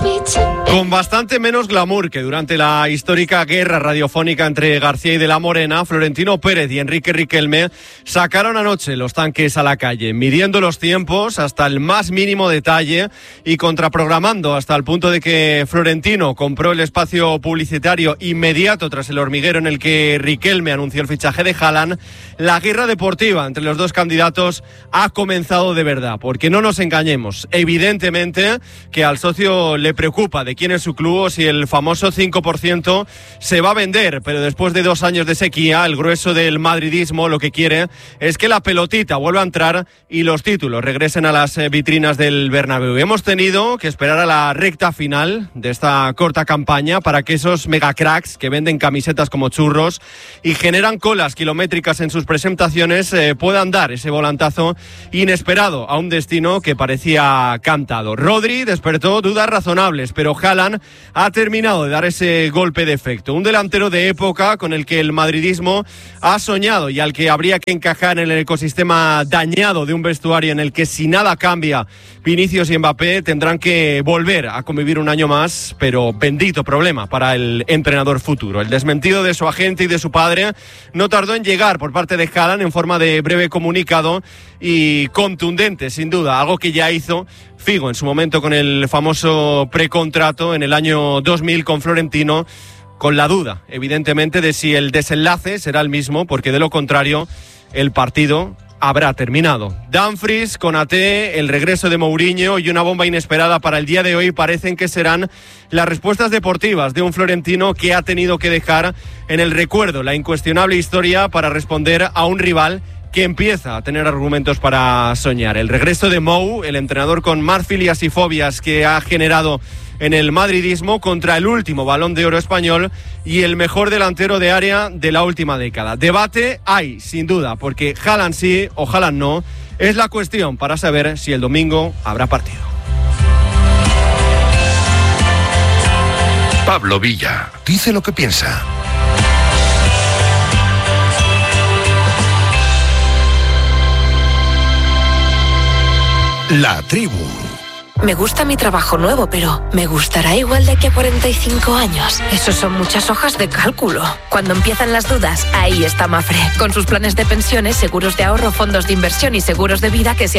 Con bastante menos glamour que durante la histórica guerra radiofónica entre García y de la Morena, Florentino Pérez y Enrique Riquelme sacaron anoche los tanques a la calle, midiendo los tiempos hasta el más mínimo detalle y contraprogramando hasta el punto de que Florentino compró el espacio publicitario inmediato tras el hormiguero en el que Riquelme anunció el fichaje de Haaland. La guerra deportiva entre los dos candidatos ha comenzado de verdad, porque no nos engañemos, evidentemente que al socio le preocupa de quién es su club o si el famoso 5% se va a vender, pero después de 2 años de sequía, el grueso del madridismo lo que quiere es que la pelotita vuelva a entrar y los títulos regresen a las vitrinas del Bernabéu. Hemos tenido que esperar a la recta final de esta corta campaña para que esos megacracks que venden camisetas como churros y generan colas kilométricas en sus presentaciones puedan dar ese volantazo inesperado a un destino que parecía cantado. Rodri despertó dudas razonables, pero Haaland ha terminado de dar ese golpe de efecto. Un delantero de época con el que el madridismo ha soñado y al que habría que encajar en el ecosistema dañado de un vestuario en el que si nada cambia, Vinicius y Mbappé tendrán que volver a convivir un año más, pero bendito problema para el entrenador futuro. El desmentido de su agente y de su padre no tardó en llegar por parte de Haaland en forma de breve comunicado y contundente, sin duda, algo que ya hizo Figo en su momento con el famoso precontrato en el año 2000 con Florentino, con la duda, evidentemente, de si el desenlace será el mismo, porque de lo contrario, el partido habrá terminado. Dumfries, Konaté, el regreso de Mourinho y una bomba inesperada para el día de hoy parecen que serán las respuestas deportivas de un Florentino que ha tenido que dejar en el recuerdo la incuestionable historia para responder a un rival que empieza a tener argumentos para soñar. El regreso de Mou, el entrenador con más filias y fobias que ha generado en el madridismo, contra el último Balón de Oro español y el mejor delantero de área de la última década. Debate hay, sin duda, porque Haaland sí o Haaland no es la cuestión para saber si el domingo habrá partido. Pablo Villa dice lo que piensa. La Tribu. Me gusta mi trabajo nuevo, pero ¿me gustará igual de aquí a 45 años? Eso son muchas hojas de cálculo. Cuando empiezan las dudas, ahí está Mapfre. Con sus planes de pensiones, seguros de ahorro, fondos de inversión y seguros de vida que se